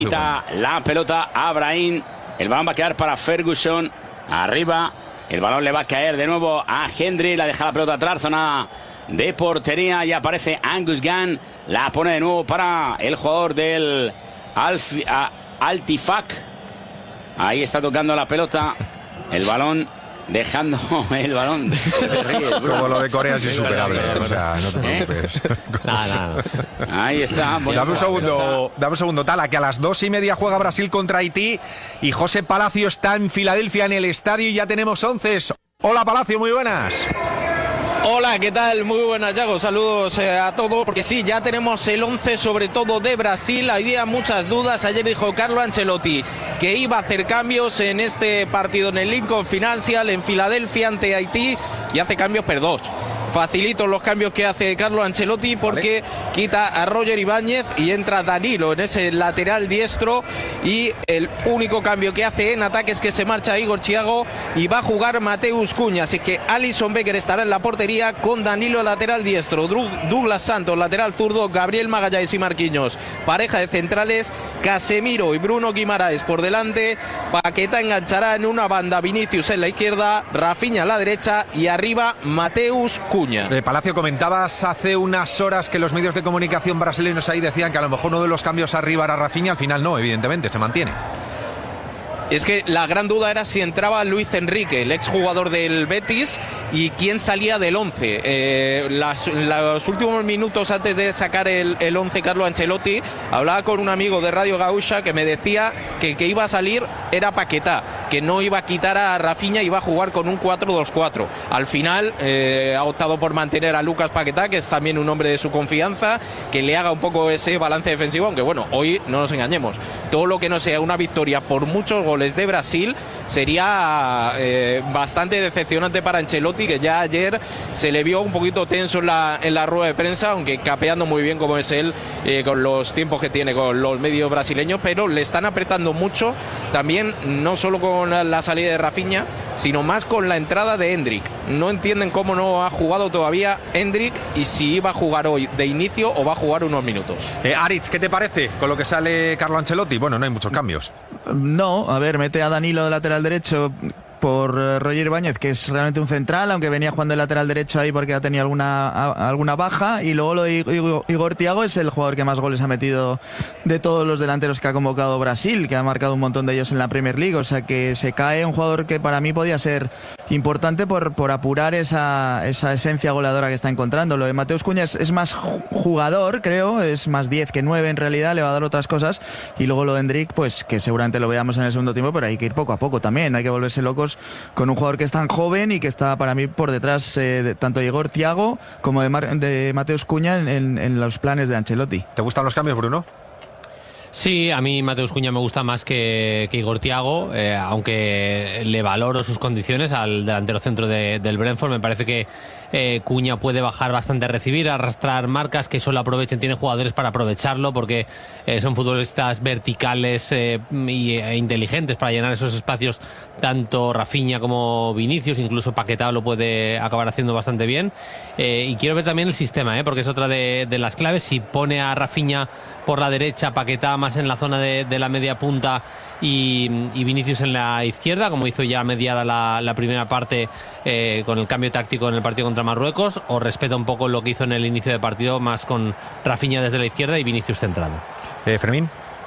Quita la pelota a Brahim. El balón va a quedar para Ferguson. Arriba. El balón le va a caer de nuevo a Hendry. La deja la pelota atrás. Zona de portería. Y aparece Angus Gunn. La pone de nuevo para el jugador del Al-Ittifaq. Ahí está tocando la pelota. El balón. Dejando el balón. Como lo de Corea es insuperable. O sea, no te preocupes. Ahí está. Dame un segundo, Tala, que a las 2:30 juega Brasil contra Haití y José Palacio está en Filadelfia en el estadio y ya tenemos 11. Hola Palacio, muy buenas. Hola, ¿qué tal? Muy buenas, Yago. Saludos a todos, porque sí, ya tenemos el 11 sobre todo de Brasil. Había muchas dudas. Ayer dijo Carlo Ancelotti que iba a hacer cambios en este partido en el Lincoln Financial en Filadelfia ante Haití y hace cambios, pero dos. Facilitos los cambios que hace Carlo Ancelotti porque quita a Roger Ibáñez y entra Danilo en ese lateral diestro, y el único cambio que hace en ataque es que se marcha Igor Thiago y va a jugar Mateus Cunha, así que Alisson Becker estará en la portería con Danilo lateral diestro, Douglas Santos lateral zurdo, Gabriel Magalhães y Marquinhos pareja de centrales, Casemiro y Bruno Guimaraes por delante, Paquetá enganchará en una banda, Vinicius en la izquierda, Rafinha a la derecha y arriba Mateus Cunha. Palacio, comentabas hace unas horas que los medios de comunicación brasileños ahí decían que a lo mejor uno de los cambios arriba era Rafinha, al final no, evidentemente, se mantiene. Es que la gran duda era si entraba Luis Enrique, el exjugador del Betis, y quién salía del 11. Los últimos minutos antes de sacar el 11 Carlo Ancelotti, hablaba con un amigo de Radio Gaúcha que me decía que el que iba a salir era Paquetá, que no iba a quitar a Rafinha, iba a jugar con un 4-2-4. Al final ha optado por mantener a Lucas Paquetá, que es también un hombre de su confianza, que le haga un poco ese balance defensivo, aunque bueno, hoy no nos engañemos, todo lo que no sea una victoria por muchos goles de Brasil sería bastante decepcionante para Ancelotti, que ya ayer se le vio un poquito tenso en la rueda de prensa, aunque capeando muy bien como es él con los tiempos que tiene con los medios brasileños, pero le están apretando mucho también, no solo con la salida de Rafinha, sino más con la entrada de Hendrik. No entienden cómo no ha jugado todavía Hendrik y si iba a jugar hoy de inicio o va a jugar unos minutos. Aritz, ¿qué te parece con lo que sale Carlo Ancelotti? Bueno, no hay muchos cambios. No, a ver, mete a Danilo de lateral derecho por Roger Ibáñez, que es realmente un central, aunque venía jugando el lateral derecho ahí porque ha tenido alguna baja, y luego lo de Igor Thiago es el jugador que más goles ha metido de todos los delanteros que ha convocado Brasil, que ha marcado un montón de ellos en la Premier League, o sea que se cae un jugador que para mí podía ser importante por apurar esa esencia goleadora que está encontrando. Lo de Mateus Cunha es más jugador, creo, es más 10 que 9 en realidad, le va a dar otras cosas, y luego lo de Hendrik, pues que seguramente lo veamos en el segundo tiempo, pero hay que ir poco a poco también, hay que volverse locos con un jugador que es tan joven y que está para mí por detrás tanto de Igor Thiago como de Mateus Cunha en los planes de Ancelotti. ¿Te gustan los cambios, Bruno? Sí, a mí Mateus Cunha me gusta más que Igor Thiago, aunque le valoro sus condiciones al delantero centro del Brentford. Me parece que Cunha puede bajar bastante a recibir, arrastrar marcas, que eso lo aprovechen, tiene jugadores para aprovecharlo porque son futbolistas verticales e inteligentes para llenar esos espacios, tanto Rafinha como Vinicius, incluso Paquetá lo puede acabar haciendo bastante bien, y quiero ver también el sistema, porque es otra de las claves. Si pone a Rafinha por la derecha, Paquetá más en la zona de la media punta y Vinicius en la izquierda, como hizo ya mediada la primera parte con el cambio táctico en el partido contra Marruecos, o respeta un poco lo que hizo en el inicio de partido, más con Rafinha desde la izquierda y Vinicius centrado. Fermín.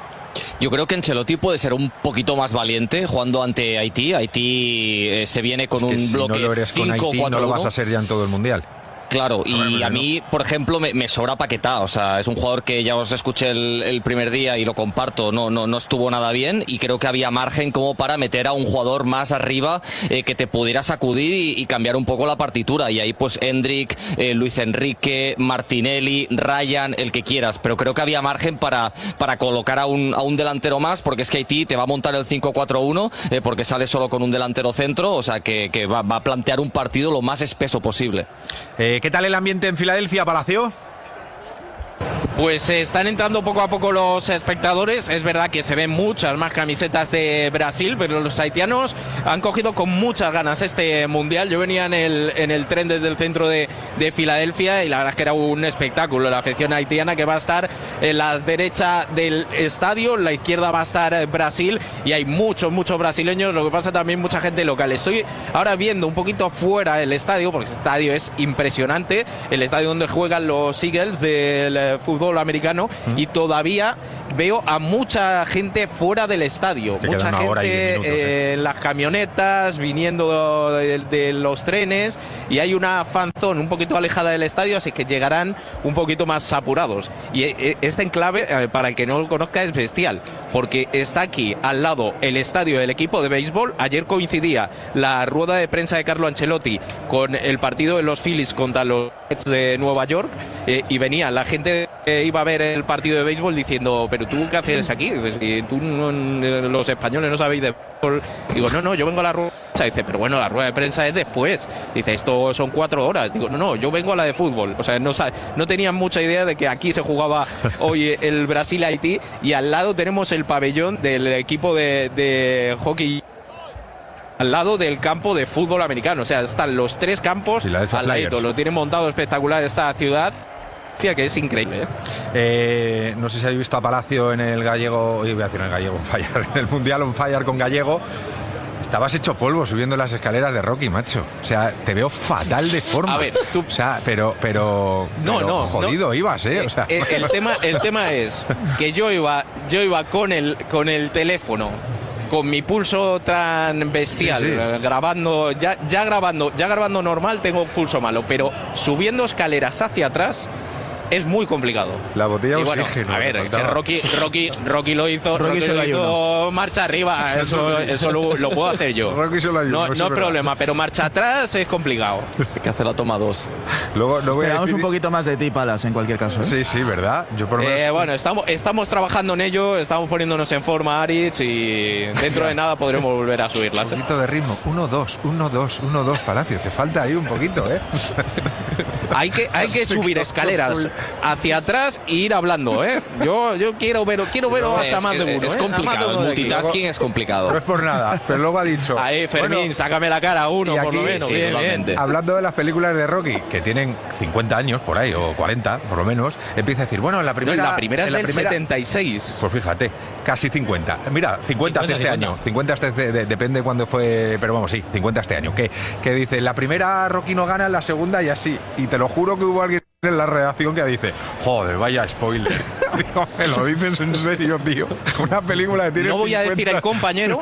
Yo creo que Ancelotti puede ser un poquito más valiente jugando ante Haití. Haití se viene con un bloque 5-4-1. No lo vas a hacer ya en todo el Mundial. Claro, y a mí, por ejemplo, me sobra Paquetá. O sea, es un jugador que ya os escuché el primer día y lo comparto, no estuvo nada bien, y creo que había margen como para meter a un jugador más arriba que te pudiera sacudir y cambiar un poco la partitura. Y ahí pues Hendrik, Luis Enrique, Martinelli, Ryan, el que quieras. Pero creo que había margen para colocar a un delantero más, porque es que Haití te va a montar el 5-4-1 porque sale solo con un delantero centro. O sea, que va a plantear un partido lo más espeso posible. ¿Qué tal el ambiente en Filadelfia, Palacio? Pues están entrando poco a poco los espectadores. Es verdad que se ven muchas más camisetas de Brasil, pero los haitianos han cogido con muchas ganas este mundial. Yo venía en el tren desde el centro de Filadelfia y la verdad es que era un espectáculo. La afición haitiana, que va a estar en la derecha del estadio, en la izquierda va a estar Brasil, y hay muchos brasileños. Lo que pasa también mucha gente local. Estoy ahora viendo un poquito fuera del estadio, porque este estadio es impresionante, el estadio donde juegan los Eagles del fútbol americano, y todavía veo a mucha gente fuera del estadio, mucha gente en las camionetas, viniendo de los trenes, y hay una fanzone un poquito alejada del estadio, así que llegarán un poquito más apurados. Y este enclave, para el que no lo conozca, es bestial, porque está aquí al lado el estadio del equipo de béisbol. Ayer coincidía la rueda de prensa de Carlo Ancelotti con el partido de los Phillies contra los Mets de Nueva York, y venía la gente iba a ver el partido de béisbol diciendo, pero tú qué haces aquí, dices, si tú los españoles no sabéis de fútbol. Digo, no, yo vengo a la rueda de prensa. Dice, pero bueno, la rueda de prensa es después. Dice, esto son 4 horas. Digo, no, yo vengo a la de fútbol. O sea, no tenían mucha idea de que aquí se jugaba hoy el Brasil-Haití, y al lado tenemos el pabellón del equipo de hockey al lado del campo de fútbol americano. O sea, están los 3 campos al ladito. Lo tienen montado espectacular esta ciudad, que es increíble. No sé si habéis visto a Palacio en el Gallego, voy a decir en el Gallego on Fire, en el Mundial on Fire con Gallego. Estabas hecho polvo subiendo las escaleras de Rocky, macho. O sea, te veo fatal de forma. A ver, tú... O sea, pero jodido ibas, ¿eh? O sea... el tema es que yo iba con el teléfono, con mi pulso tan bestial, grabando, ya grabando normal, tengo pulso malo, pero subiendo escaleras hacia atrás es muy complicado. La botella de oxígeno. A ver, Rocky lo hizo, marcha arriba, eso lo puedo hacer yo. Rocky se lo ayuda, no es problema, pero marcha atrás es complicado. Hay que hacer la toma 2. Luego no voy Esperamos un poquito más de ti, Palas, en cualquier caso, ¿eh? Sí, ¿verdad? Yo por lo menos... Bueno, estamos trabajando en ello, estamos poniéndonos en forma, Aritz, y dentro de nada podremos volver a subirlas. Un poquito de ritmo, 1-2, Palacio, te falta ahí un poquito, ¿eh? Hay que subir escaleras hacia atrás e ir hablando, ¿eh? Yo quiero ver a más de uno. Es complicado, el multitasking es complicado. No es por nada, pero luego ha dicho... Ahí, Fermín, bueno, sácame la cara uno, por lo menos. Sí, bien. Hablando de las películas de Rocky, que tienen 50 años por ahí, o 40, por lo menos, empieza a decir, bueno, la primera es del 76. Pues fíjate, casi 50. Mira, 50 hace este año. 50 depende cuándo fue, pero vamos, sí, 50 este año. Que dice, la primera Rocky no gana, la segunda y así. Y te lo juro que hubo alguien en la redacción que dice, joder, vaya spoiler. Digo, me lo dices en serio, tío. Una película que tiene No voy 50... a decir el compañero.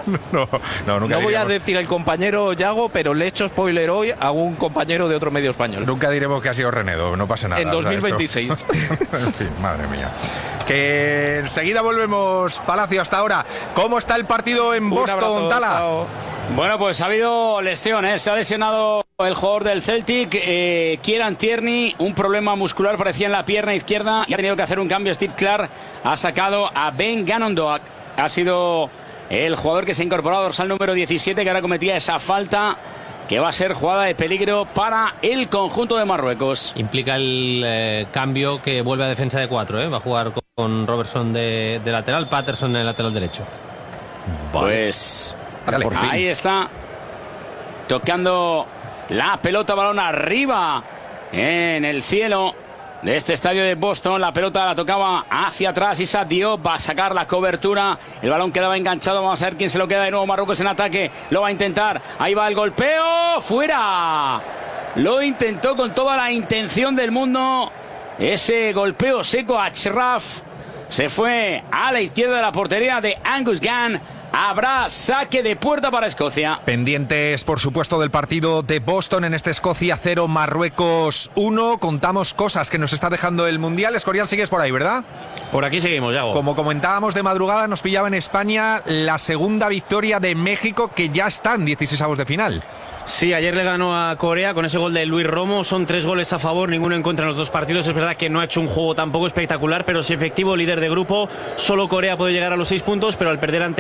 No voy a decir el compañero Yago, pero le he hecho spoiler hoy a un compañero de otro medio español. Nunca diremos que ha sido Renedo, no pasa nada. En 2026. O sea, en fin, madre mía. Que enseguida volvemos, Palacio, hasta ahora. ¿Cómo está el partido en Boston, Tala? Chao. Bueno, pues ha habido lesiones. Se ha lesionado el jugador del Celtic, Kieran Tierney, un problema muscular parecía en la pierna izquierda y ha tenido que hacer un cambio. Steve Clark ha sacado a Ben Ganondorf. Ha sido el jugador que se ha incorporado a dorsal número 17, que ahora cometía esa falta que va a ser jugada de peligro para el conjunto de Marruecos. Implica el cambio que vuelve a defensa de 4, ¿eh? Va a jugar con Robertson de lateral, Patterson en el lateral derecho. Pues Dale, por fin. Ahí está tocando la pelota, balón arriba en el cielo de este estadio de Boston. La pelota la tocaba hacia atrás. Issa Diop va a sacar la cobertura. El balón quedaba enganchado. Vamos a ver quién se lo queda de nuevo. Marruecos en ataque. Lo va a intentar. Ahí va el golpeo. ¡Fuera! Lo intentó con toda la intención del mundo. Ese golpeo seco a Achraf. Se fue a la izquierda de la portería de Angus Gunn. Habrá saque de puerta para Escocia. Pendientes, por supuesto, del partido de Boston en este Escocia 0, Marruecos 1. Contamos cosas que nos está dejando el Mundial. Escorial, sigues por ahí, ¿verdad? Por aquí seguimos, Yago. Como comentábamos de madrugada, nos pillaba en España la segunda victoria de México, que ya están 16avos de final. Sí, ayer le ganó a Corea con ese gol de Luis Romo. Son 3 goles a favor, ninguno en contra en los 2 partidos. Es verdad que no ha hecho un juego tampoco espectacular, pero sí efectivo, líder de grupo. Solo Corea puede llegar a los 6 puntos, pero al perder ante México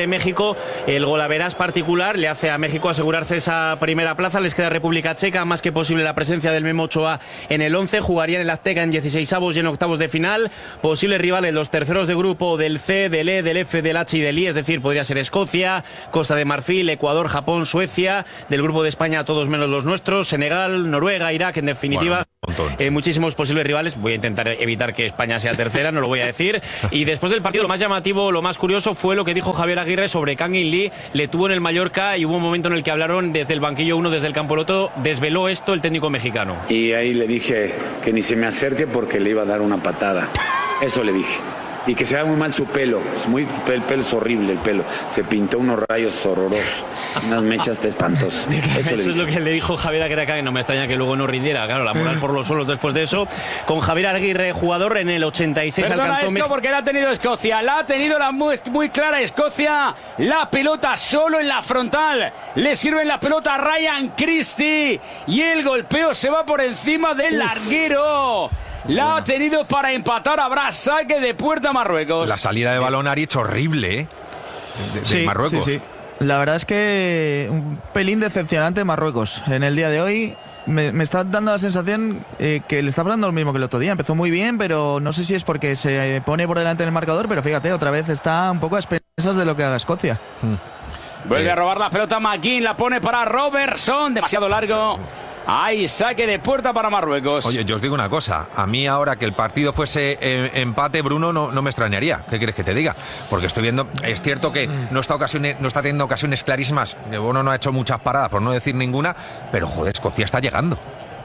México. El golaveras particular le hace a México asegurarse esa primera plaza. Les queda República Checa, más que posible la presencia del Memo Ochoa en el 11. Jugarían en el Azteca en 16avos y en octavos de final. Posibles rivales, los terceros de grupo del C, del E, del F, del H y del I, es decir, podría ser Escocia, Costa de Marfil, Ecuador, Japón, Suecia. Del grupo de España, todos menos los nuestros, Senegal, Noruega, Irak, en definitiva. Bueno, muchísimos posibles rivales. Voy a intentar evitar que España sea tercera, no lo voy a decir. Y después del partido, lo más llamativo, lo más curioso fue lo que dijo Javier Aguirre sobre Kang In Lee. Le tuvo en el Mallorca y hubo un momento en el que hablaron desde el banquillo uno, desde el campo el otro. Desveló esto el técnico mexicano. Y ahí le dije que ni se me acerque porque le iba a dar una patada. Eso le dije. Y que se vea muy mal su pelo. El pelo es horrible, el pelo. Se pintó unos rayos horrorosos. Unas mechas espantosas. Eso es lo que le dijo Javier Aguirre, y no me extraña que luego no rindiera. Claro, la moral por los suelos después de eso. Con Javier Aguirre, jugador, en el 86 Perdona alcanzó... esto porque la ha tenido Escocia. La ha tenido muy clara Escocia. La pelota solo en la frontal. Le sirve en la pelota a Ryan Christie. Y el golpeo se va por encima del larguero. La ha tenido para empatar. Habrá saque de puerta Marruecos. La salida de balón, Aritz, horrible, ¿eh? De Marruecos. Sí. La verdad es que un pelín decepcionante Marruecos. En el día de hoy me está dando la sensación que le está pasando lo mismo que el otro día. Empezó muy bien, pero no sé si es porque se pone por delante en el marcador, pero fíjate, otra vez está un poco a expensas de lo que haga Escocia. Vuelve a robar la pelota McGinn, la pone para Robertson, demasiado largo. Hay saque de puerta para Marruecos. Oye, yo os digo una cosa. A mí ahora que el partido fuese empate, Bruno, no me extrañaría. ¿Qué quieres que te diga? Porque estoy viendo... Es cierto que no está teniendo ocasiones clarísimas. Bono no ha hecho muchas paradas, por no decir ninguna. Pero, joder, Escocia está llegando.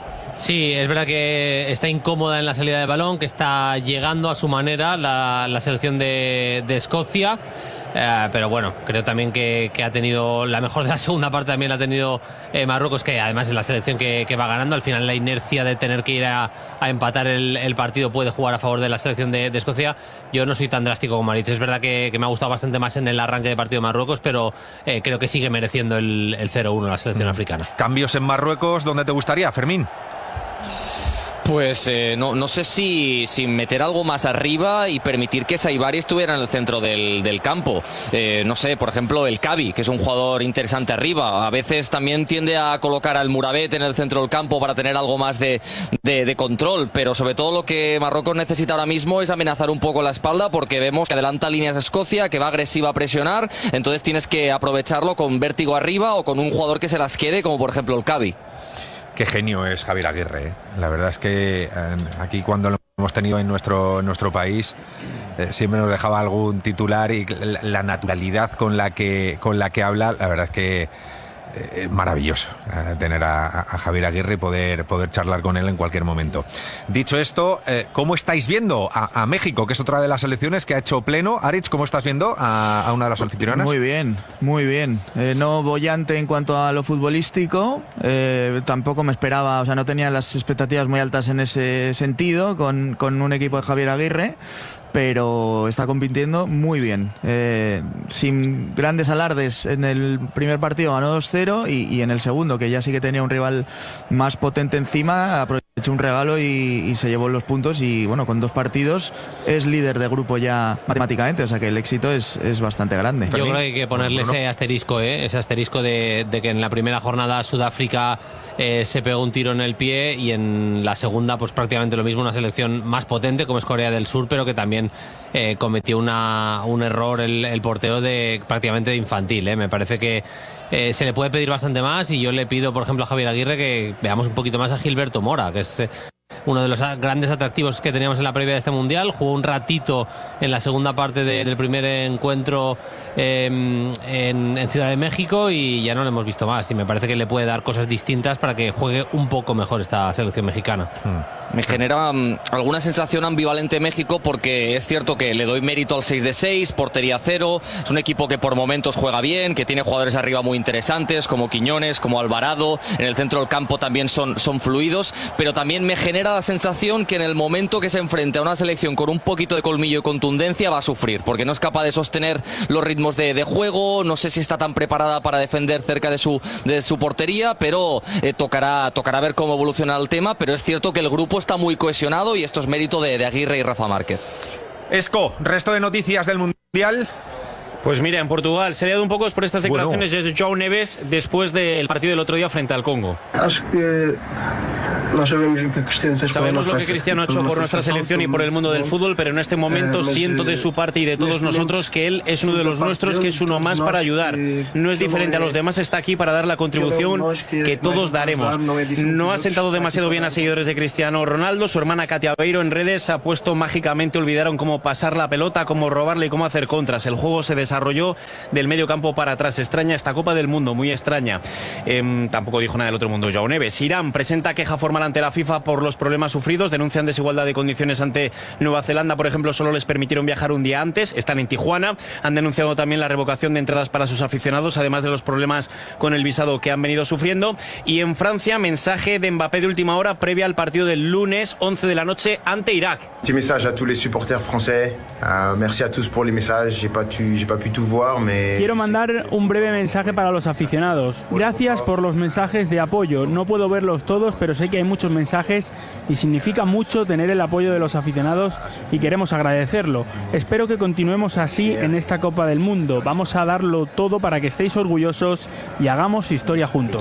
Sí, es verdad que está incómoda en la salida de balón, que está llegando a su manera la selección de Escocia, pero bueno, creo también que ha tenido la mejor de la segunda parte, también la ha tenido Marruecos, que además es la selección que va ganando. Al final la inercia de tener que ir a empatar el partido puede jugar a favor de la selección de Escocia. Yo no soy tan drástico como Maritz, es verdad que me ha gustado bastante más en el arranque de partido de Marruecos, pero creo que sigue mereciendo el 0-1 la selección africana. ¿Cambios en Marruecos dónde te gustaría, Fermín? Pues no sé si meter algo más arriba y permitir que Saibari estuviera en el centro del campo. No sé, por ejemplo, el Cavi, que es un jugador interesante arriba. A veces también tiende a colocar al Mourabet en el centro del campo para tener algo más de control. Pero sobre todo lo que Marruecos necesita ahora mismo es amenazar un poco la espalda, porque vemos que adelanta líneas a Escocia, que va agresiva a presionar. Entonces tienes que aprovecharlo con vértigo arriba o con un jugador que se las quede, como por ejemplo el Cavi. Qué genio es Javier Aguirre, ¿eh? La verdad es que aquí cuando lo hemos tenido en nuestro país siempre nos dejaba algún titular, y la naturalidad con la que habla, la verdad es que maravilloso tener a Javier Aguirre y poder charlar con él en cualquier momento. Dicho esto, ¿cómo estáis viendo a México, que es otra de las selecciones que ha hecho pleno? Aritz, ¿cómo estás viendo a una de las anfitrionas? Muy bien. No boyante en cuanto a lo futbolístico, tampoco me esperaba, o sea, no tenía las expectativas muy altas en ese sentido con un equipo de Javier Aguirre, pero está compitiendo muy bien, sin grandes alardes. En el primer partido ganó 2-0 y en el segundo, que ya sí que tenía un rival más potente encima, aprovechó un regalo y se llevó los puntos, y bueno, con 2 partidos es líder de grupo ya matemáticamente, o sea que el éxito es bastante grande. Yo creo que hay que ponerle ese asterisco de que en la primera jornada Sudáfrica se pegó un tiro en el pie, y en la segunda pues prácticamente lo mismo, una selección más potente como es Corea del Sur, pero que también cometió un error el portero prácticamente de infantil. Me parece que se le puede pedir bastante más, y yo le pido, por ejemplo, a Javier Aguirre que veamos un poquito más a Gilberto Mora, que es uno de los grandes atractivos que teníamos en la previa de este Mundial. Jugó un ratito en la segunda parte del primer encuentro en Ciudad de México, y ya no lo hemos visto más, y me parece que le puede dar cosas distintas para que juegue un poco mejor esta selección mexicana. Me genera alguna sensación ambivalente México, porque es cierto que le doy mérito al 6 de 6, portería 0, es un equipo que por momentos juega bien, que tiene jugadores arriba muy interesantes como Quiñones, como Alvarado, en el centro del campo también son fluidos, pero también me genera la sensación que en el momento que se enfrente a una selección con un poquito de colmillo y contundencia va a sufrir, porque no es capaz de sostener los ritmos de juego. No sé si está tan preparada para defender cerca de su portería, pero tocará ver cómo evoluciona el tema. Pero es cierto que el grupo está muy cohesionado, y esto es mérito de Aguirre y Rafa Márquez. Esco, resto de noticias del Mundial. Pues mira, en Portugal se ha liado un poco por estas declaraciones de João Neves después del partido del otro día frente al Congo. Sabemos lo que Cristiano ha hecho por nuestra selección y por el mundo del fútbol, pero en este momento siento de su parte y de todos nosotros que él es uno de los nuestros, que es uno más para ayudar. No es diferente a los demás, está aquí para dar la contribución que todos daremos. No ha sentado demasiado bien a seguidores de Cristiano Ronaldo. Su hermana Katia Beiro en redes ha puesto mágicamente, olvidaron cómo pasar la pelota, cómo robarle y cómo hacer contras. El juego se desarrolló del medio campo para atrás. Extraña esta Copa del Mundo, muy extraña. Tampoco dijo nada del otro mundo João Neves. Irán presenta queja formal ante la FIFA por los problemas sufridos. Denuncian desigualdad de condiciones ante Nueva Zelanda, por ejemplo, solo les permitieron viajar un día antes. Están en Tijuana. Han denunciado también la revocación de entradas para sus aficionados, además de los problemas con el visado que han venido sufriendo. Y en Francia, mensaje de Mbappé de última hora previa al partido del lunes 11 de la noche ante Irak. Petit message a tous les supporters français. Merci a tous pour les messages. J'ai pas pu tout voir, mais quiero mandar un breve mensaje para los aficionados. Gracias por los mensajes de apoyo. No puedo verlos todos, pero sé que hay muchos mensajes y significa mucho tener el apoyo de los aficionados y queremos agradecerlo. Espero que continuemos así en esta Copa del Mundo. Vamos a darlo todo para que estéis orgullosos y hagamos historia juntos.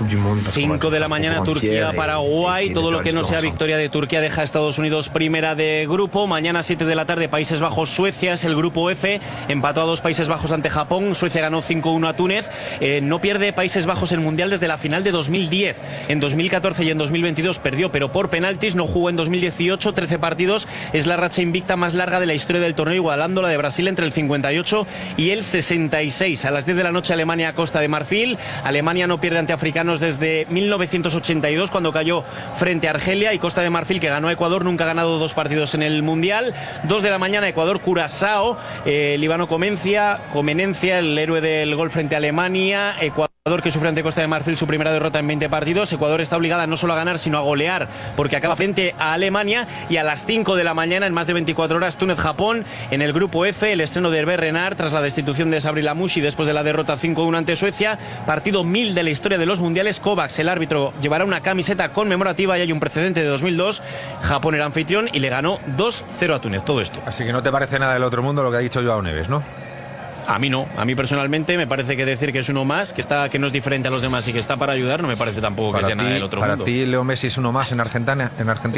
5 de la mañana, Turquía, Paraguay. Todo lo que no sea victoria de Turquía deja a Estados Unidos primera de grupo. Mañana 7 de la tarde, Países Bajos, Suecia, es el grupo F. Empató a 2 Países Bajos ante Japón. Suecia ganó 5-1 a Túnez. No pierde Países Bajos el Mundial desde la final de 2010. En 2014 y en 2022 perdió, pero por penaltis. No jugó en 2018, 13 partidos. Es la racha invicta más larga de la historia del torneo, igualando la de Brasil entre el 58 y el 66. A las 10 de la noche, Alemania, Costa de Marfil. Alemania no pierde ante africanos desde 1982, cuando cayó frente a Argelia, y Costa de Marfil, que ganó a Ecuador, nunca ha ganado 2 partidos en el Mundial. 2 de la mañana, Ecuador, Curazao. Líbano Comenencia, el héroe del gol frente a Alemania. Ecuador, que sufre ante Costa de Marfil su primera derrota en 20 partidos. Ecuador está obligada no solo a ganar, sino a golear, porque acaba frente a Alemania. Y a las 5 de la mañana, en más de 24 horas, Túnez-Japón. En el grupo F, el estreno de Hervé Renard tras la destitución de Sabri Lamouchi después de la derrota 5-1 ante Suecia. Partido 1000 de la historia de los mundiales. Kovacs, el árbitro, llevará una camiseta conmemorativa y hay un precedente de 2002. Japón era anfitrión y le ganó 2-0 a Túnez. Todo esto. Así que no te parece nada del otro mundo lo que ha dicho João Neves, ¿no? A mí no, a mí personalmente me parece que decir que es uno más, que no es diferente a los demás y que está para ayudar, no me parece tampoco que sea nada del otro mundo. ¿Para ti Leo Messi es uno más en Argentina?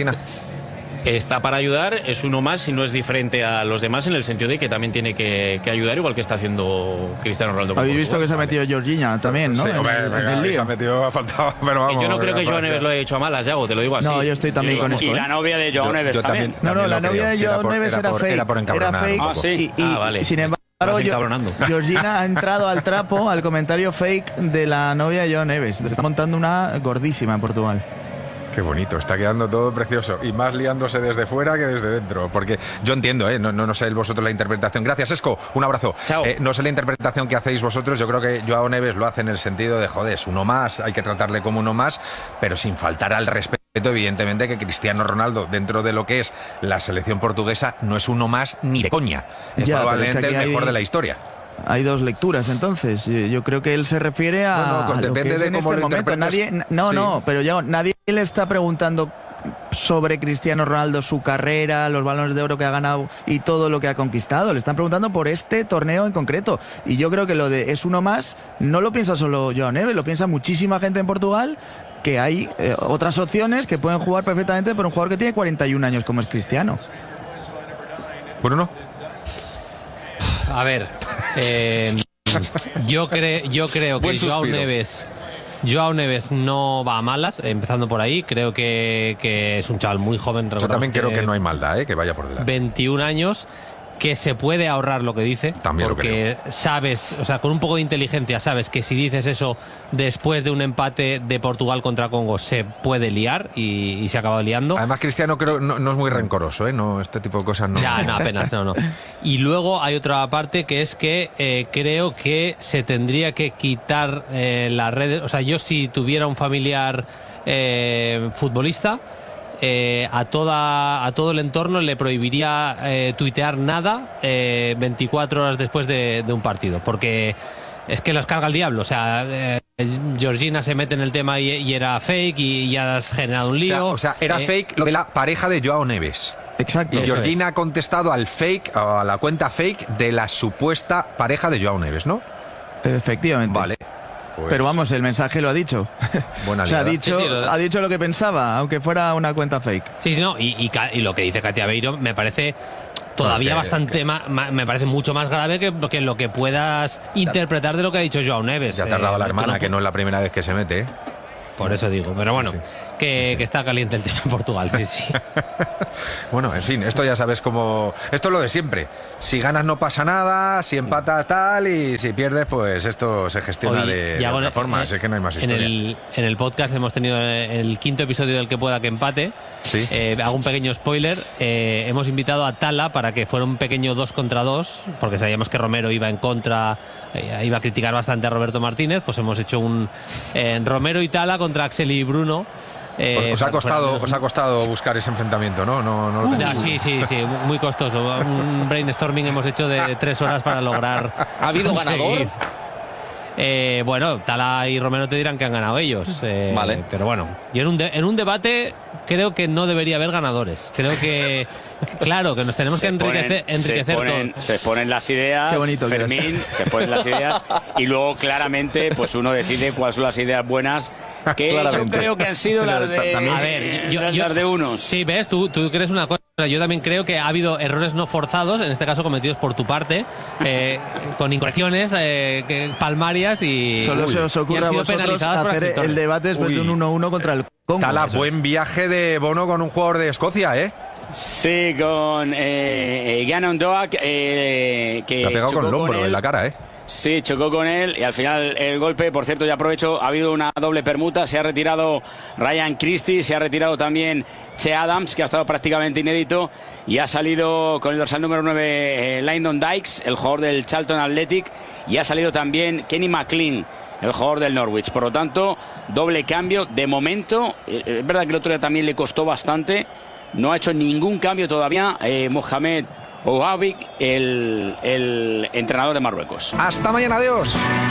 Está para ayudar, es uno más y no es diferente a los demás, en el sentido de que también tiene que ayudar, igual que está haciendo Cristiano Ronaldo. Habéis visto que se ha metido Jorginho también, ¿no? Sí, se ha metido, ha faltado, pero vamos. Y yo no creo que João Neves lo haya hecho a malas, Yago, te lo digo así. No, yo estoy también con esto. Y la novia de João Neves también. No, la novia de João Neves era fake. Era fake. Ah, sí. Vale. Sin embargo, Georgina ha entrado al trapo, al comentario fake de la novia de João Neves. Se está montando una gordísima en Portugal. Qué bonito, está quedando todo precioso. Y más liándose desde fuera que desde dentro. Porque yo entiendo, no sé vosotros la interpretación. Gracias, Esco, un abrazo. No sé la interpretación que hacéis vosotros. Yo creo que João Neves lo hace en el sentido de, joder, es uno más, hay que tratarle como uno más, pero sin faltar al respeto, evidentemente, que Cristiano Ronaldo, dentro de lo que es la selección portuguesa, no es uno más ni de coña. Es probablemente el mejor de la historia. Hay 2 lecturas, entonces. Yo creo que él se refiere a depende de cómo lo interpretes. Pero ya nadie le está preguntando sobre Cristiano Ronaldo, su carrera, los balones de oro que ha ganado y todo lo que ha conquistado. Le están preguntando por este torneo en concreto. Y yo creo que lo de es uno más no lo piensa solo João Neves, lo piensa muchísima gente en Portugal, que hay otras opciones que pueden jugar perfectamente por un jugador que tiene 41 años como es Cristiano. Bruno. A ver, yo creo que João Neves no va a malas, empezando por ahí. Creo que es un chaval muy joven. Yo también creo que no hay maldad, que vaya por delante. 21 años, que se puede ahorrar lo que dice. También porque sabes, o sea, con un poco de inteligencia sabes que si dices eso después de un empate de Portugal contra Congo se puede liar y se ha acabado liando. Además, Cristiano creo no es muy rencoroso, no, este tipo de cosas no. Ya, no, apenas, no. Y luego hay otra parte que es que creo que se tendría que quitar las redes. O sea, yo si tuviera un familiar futbolista, a todo el entorno le prohibiría tuitear nada 24 horas después de un partido, porque es que los carga el diablo. O sea, Georgina se mete en el tema y era fake y ya has generado un lío. O sea, era fake lo de la pareja de João Neves. Exacto. Y Georgina ha contestado al fake, a la cuenta fake de la supuesta pareja de Joao Neves, ¿no? Efectivamente. Vale. Pues... Pero vamos, el mensaje lo ha dicho. Buena o sea, liada. ha dicho lo que pensaba, aunque fuera una cuenta fake. Sí, no, y lo que dice Katia Beiro me parece todavía bastante me parece mucho más grave que lo que puedas interpretar de lo que ha dicho Joao Neves. Ya tardaba la hermana, que no es la primera vez que se mete, ¿eh? Por eso digo, pero bueno, que está caliente el tema en Portugal, sí. Bueno, en fin, esto ya sabes cómo... Esto es lo de siempre. Si ganas no pasa nada, si empatas tal, y si pierdes, pues esto se gestiona de otra forma. Es que no hay más historia. En el podcast hemos tenido el 5º episodio del que pueda que empate. Sí. Hago un pequeño spoiler. Hemos invitado a Tala para que fuera un pequeño 2 contra 2, porque sabíamos que Romero iba en contra, iba a criticar bastante a Roberto Martínez. Pues hemos hecho un Romero y Tala contra Axel y Bruno. Os ha costado buscar ese enfrentamiento, ¿no? No sí, muy costoso. Un brainstorming hemos hecho de 3 horas para lograr. ¿Ha habido ganador? Bueno, Tala y Romero te dirán que han ganado ellos. Vale. Pero bueno, y en un debate creo que no debería haber ganadores. Creo que, claro, que nos tenemos que enriquecer todos. Se exponen las ideas, qué bonito, Fermín, se exponen las ideas y luego claramente pues uno decide cuáles son las ideas buenas, que yo creo que han sido las de unos. Sí, ves, tú crees una cosa. Yo también creo que ha habido errores no forzados, en este caso cometidos por tu parte, con incorrecciones palmarias y... Solo se os ocurre a vosotros hacer el debate después de un 1-1 contra el Congo. Tala, buen viaje de Bono con un jugador de Escocia, ¿eh? Sí, con Gannon Doak, que ha pegado con el hombro en la cara, ¿eh? Sí, chocó con él y al final el golpe, por cierto, ya aprovecho, ha habido una doble permuta, se ha retirado Ryan Christie, se ha retirado también Che Adams, que ha estado prácticamente inédito, y ha salido con el dorsal número 9 Lyndon Dykes, el jugador del Charlton Athletic, y ha salido también Kenny McLean, el jugador del Norwich. Por lo tanto, doble cambio de momento. Es verdad que el otro día también le costó bastante, no ha hecho ningún cambio todavía Mohamed Ouabik, el entrenador de Marruecos. Hasta mañana, adiós.